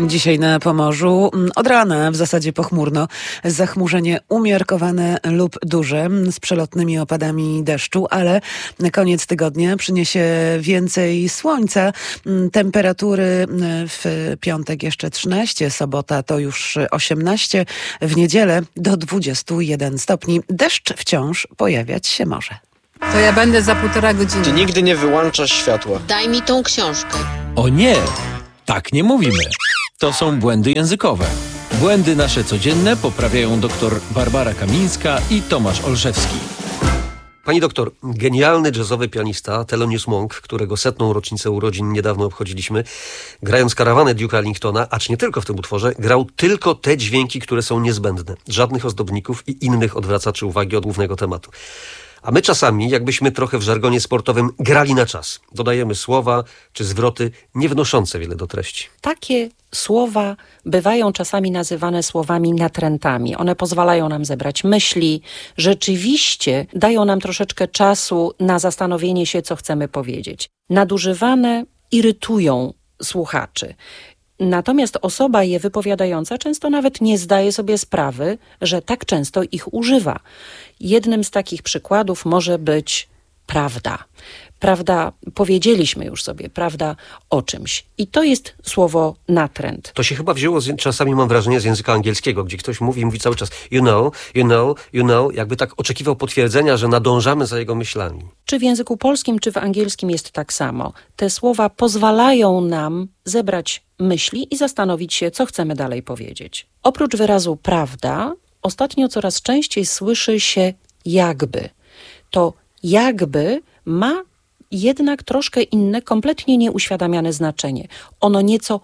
Dzisiaj na Pomorzu od rana w zasadzie pochmurno. Zachmurzenie umiarkowane lub duże z przelotnymi opadami deszczu, ale koniec tygodnia przyniesie więcej słońca. Temperatury w piątek jeszcze 13, sobota to już 18, w niedzielę do 21 stopni. Deszcz wciąż pojawiać się może. To ja będę za 1,5 godziny. Ty nigdy nie wyłączasz światła. Daj mi tą książkę. O nie! Tak nie mówimy. To są błędy językowe. Błędy nasze codzienne poprawiają dr Barbara Kamińska i Tomasz Olszewski. Pani doktor, genialny jazzowy pianista Thelonious Monk, którego 100. rocznicę urodzin niedawno obchodziliśmy, grając karawanę Duke'a Ellingtona, acz nie tylko w tym utworze, grał tylko te dźwięki, które są niezbędne. Żadnych ozdobników i innych odwracaczy uwagi od głównego tematu. A my czasami, jakbyśmy trochę w żargonie sportowym grali na czas. Dodajemy słowa czy zwroty nie wnoszące wiele do treści. Takie słowa bywają czasami nazywane słowami natrętami. One pozwalają nam zebrać myśli, rzeczywiście dają nam troszeczkę czasu na zastanowienie się, co chcemy powiedzieć. Nadużywane irytują słuchaczy. Natomiast osoba je wypowiadająca często nawet nie zdaje sobie sprawy, że tak często ich używa. Jednym z takich przykładów może być prawda. Prawda, powiedzieliśmy już sobie, prawda o czymś. I to jest słowo natręt. To się chyba wzięło, czasami mam wrażenie, z języka angielskiego, gdzie ktoś mówi cały czas you know, jakby tak oczekiwał potwierdzenia, że nadążamy za jego myślami. Czy w języku polskim, czy w angielskim jest tak samo. Te słowa pozwalają nam zebrać myśli i zastanowić się, co chcemy dalej powiedzieć. Oprócz wyrazu prawda, ostatnio coraz częściej słyszy się jakby. To jakby ma jednak troszkę inne, kompletnie nieuświadamiane znaczenie. Ono nieco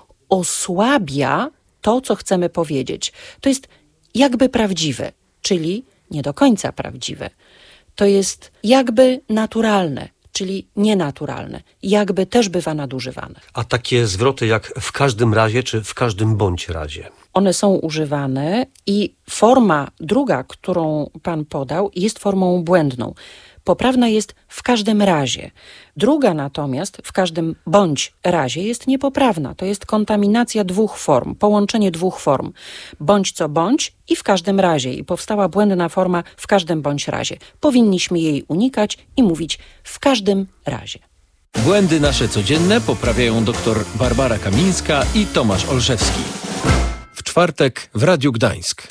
osłabia to, co chcemy powiedzieć. To jest jakby prawdziwe, czyli nie do końca prawdziwe. To jest jakby naturalne, czyli nienaturalne. Jakby też bywa nadużywane. A takie zwroty jak w każdym razie czy w każdym bądź razie? One są używane i forma druga, którą pan podał, jest formą błędną. Poprawna jest w każdym razie. Druga natomiast w każdym bądź razie jest niepoprawna. To jest kontaminacja dwóch form, połączenie dwóch form. Bądź co bądź i w każdym razie. I powstała błędna forma w każdym bądź razie. Powinniśmy jej unikać i mówić w każdym razie. Błędy nasze codzienne poprawiają dr Barbara Kamińska i Tomasz Olszewski. W czwartek w Radiu Gdańsk.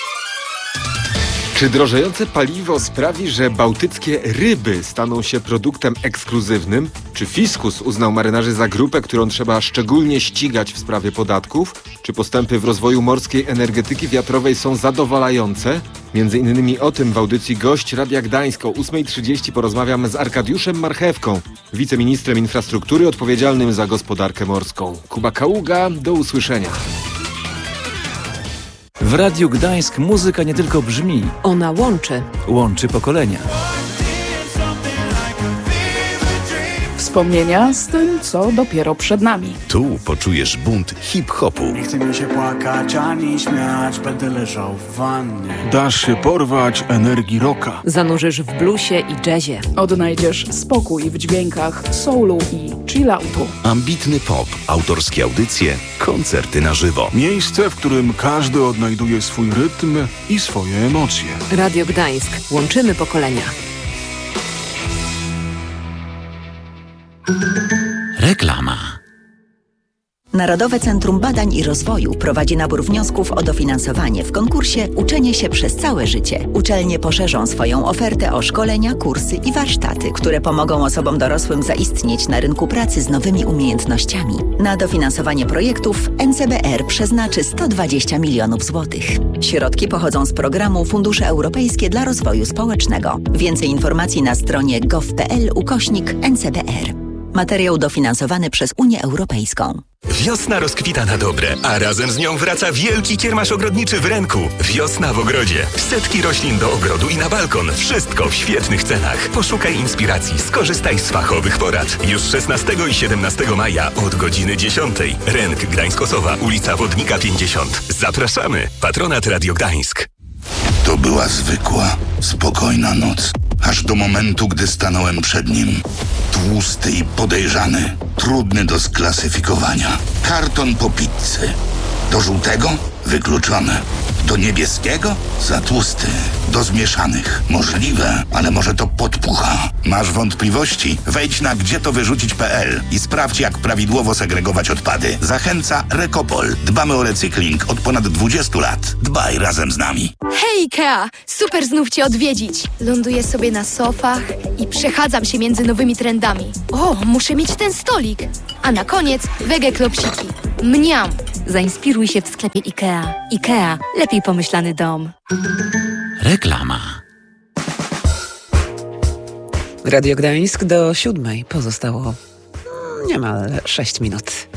Czy drożejące paliwo sprawi, że bałtyckie ryby staną się produktem ekskluzywnym? Czy fiskus uznał marynarzy za grupę, którą trzeba szczególnie ścigać w sprawie podatków? Czy postępy w rozwoju morskiej energetyki wiatrowej są zadowalające? Między innymi o tym w audycji Gość Radia Gdańsk o 8:30 porozmawiam z Arkadiuszem Marchewką, wiceministrem infrastruktury odpowiedzialnym za gospodarkę morską. Kuba Kaługa, do usłyszenia. W Radiu Gdańsk muzyka nie tylko brzmi, Ona łączy. łączy pokolenia. Wspomnienia z tym, co dopiero przed nami. Tu poczujesz bunt hip-hopu. Nie chce mi się płakać ani śmiać, będę leżał w wannie. Dasz się porwać energii rocka. Zanurzysz w bluesie i jazzie. Odnajdziesz spokój w dźwiękach soulu i chilloutu. Ambitny pop, autorskie audycje, koncerty na żywo. Miejsce, w którym każdy odnajduje swój rytm i swoje emocje. Radio Gdańsk. Łączymy pokolenia. Reklama. Narodowe Centrum Badań i Rozwoju prowadzi nabór wniosków o dofinansowanie w konkursie Uczenie się przez całe życie. Uczelnie poszerzą swoją ofertę o szkolenia, kursy i warsztaty, które pomogą osobom dorosłym zaistnieć na rynku pracy z nowymi umiejętnościami. Na dofinansowanie projektów NCBR przeznaczy 120 milionów złotych. Środki pochodzą z programu Fundusze Europejskie dla Rozwoju Społecznego. Więcej informacji na stronie gov.pl/NCBR. Materiał dofinansowany przez Unię Europejską. Wiosna rozkwita na dobre, a razem z nią wraca wielki kiermasz ogrodniczy w Renku. Wiosna w ogrodzie. Setki roślin do ogrodu i na balkon. Wszystko w świetnych cenach. Poszukaj inspiracji, skorzystaj z fachowych porad. Już 16 i 17 maja od godziny 10. Renk, Gdańsk-Osowa, ulica Wodnika 50. Zapraszamy. Patronat Radio Gdańsk. To była zwykła, spokojna noc. Aż do momentu, gdy stanąłem przed nim. Tłusty i podejrzany. Trudny do sklasyfikowania. Karton po pizzy. Do żółtego? Wykluczone. Do niebieskiego? Za tłusty. Do zmieszanych? Możliwe, ale może to podpucha. Masz wątpliwości? Wejdź na gdzietowyrzucić.pl i sprawdź, jak prawidłowo segregować odpady. Zachęca Recopol. Dbamy o recykling od ponad 20 lat. Dbaj razem z nami. Hej Ikea! Super znów Cię odwiedzić. Ląduję sobie na sofach i przechadzam się między nowymi trendami. O, muszę mieć ten stolik. A na koniec wege klopsiki. Mniam! Zainspiruj się w sklepie IKEA. IKEA. Lepiej pomyślany dom. Reklama. Radio Gdańsk do 7:00 pozostało niemal 6 minut.